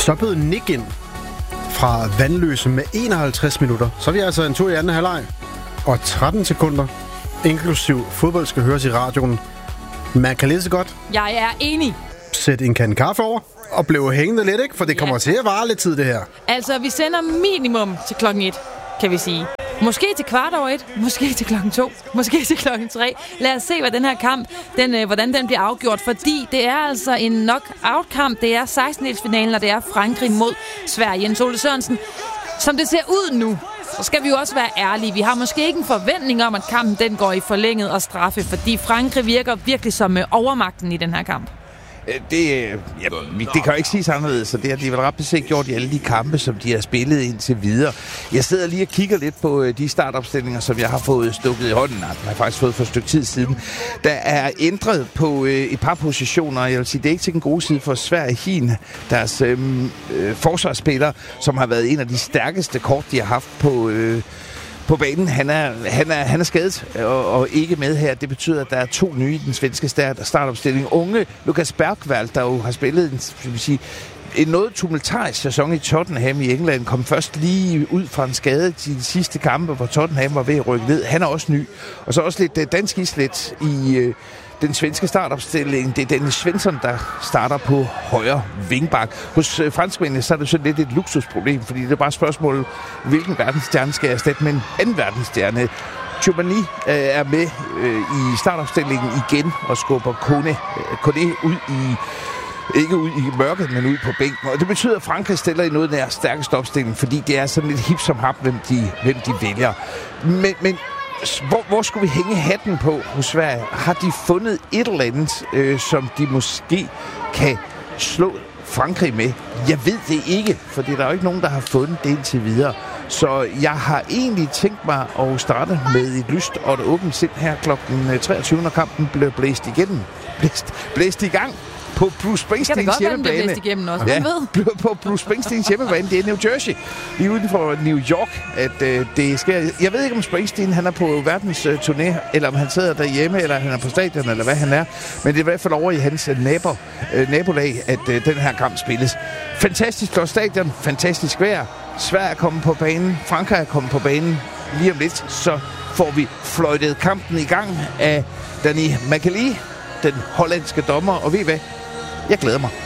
stoppede Nick ind fra Vandløse med 51 minutter. Så er vi altså en tur i anden halvleg. Og 13 sekunder, inklusiv fodbold, skal høres i radioen. Man kan læse godt. Jeg er enig. Sæt en kande kaffe over og blev hængende lidt, ikke? For det kommer til at vare lidt tid, det her. Altså, vi sender minimum til klokken 1, kan vi sige. Måske til 1:15, måske til klokken 2, måske til klokken 3. Lad os se, hvad den her kamp, hvordan den bliver afgjort. Fordi det er altså en knockout-kamp. Det er 16-delsfinalen, og det er Frankrig mod Sverige. Jens Ole Sørensen, som det ser ud nu, så skal vi jo også være ærlige. Vi har måske ikke en forventning om, at kampen den går i forlænget og straffe, fordi Frankrig virker virkelig som overmagten i den her kamp. Det kan jo ikke siges anderledes, så det har de vel ret beset gjort i alle de kampe, som de har spillet indtil videre. Jeg sidder lige og kigger lidt på de startopstillinger, som jeg har fået stukket i hånden. Jeg har faktisk fået for et stykke tid siden. Der er ændret på et par positioner. Jeg vil sige, det er ikke til den gode side for Sverige. Hin, deres forsvarsspiller, som har været en af de stærkeste kort, de har haft på banen. Han er skadet og ikke med her. Det betyder, at der er 2 nye i den svenske startopstilling. Unge Lukas Bergvall, der jo har spillet en noget tumultarisk sæson i Tottenham i England, kom først lige ud fra en skade til de sidste kampe, hvor Tottenham var ved at rykke ned. Han er også ny. Og så også lidt dansk islet i den svenske startopstilling. Det er Dennis Svensson, der starter på højre vingbak. Hos franskmændene så er det sådan lidt et luksusproblem, fordi det er bare et spørgsmål, hvilken verdensstjerne skal erstatte med en anden verdensstjerne. Tchouameni er med i startopstillingen igen og skubber Kone ud i ikke ud i mørket, men ud på bænken. Og det betyder, at Frankrig stiller i noget af deres stærkeste opstilling, fordi det er sådan lidt hip som hap, hvem de vælger. Men hvor skulle vi hænge hatten på hos Sverige? Har de fundet et eller andet, som de måske kan slå Frankrig med? Jeg ved det ikke, for der er jo ikke nogen, der har fundet det indtil videre. Så jeg har egentlig tænkt mig at starte med et lyst og et åbent sind her klokken 23, når kampen blev blæst i gang. På Bruce Springsteens hjemmebane. På Bruce Springsteens hjemmebane. Det er New Jersey. Lige uden for New York, at det sker. Jeg ved ikke, om Springsteen han er på verdens turné, eller om han sidder derhjemme, eller han er på stadion, eller hvad han er. Men det er i hvert fald over i hans nabolag, at den her kamp spilles. Fantastisk flot stadion, fantastisk vejr. Sverige er kommet på banen, Frankrig er kommet på banen. Lige om lidt, så får vi fløjtet kampen i gang af Danny McAlee, den hollandske dommer. Og ved I hvad? Jeg glæder mig.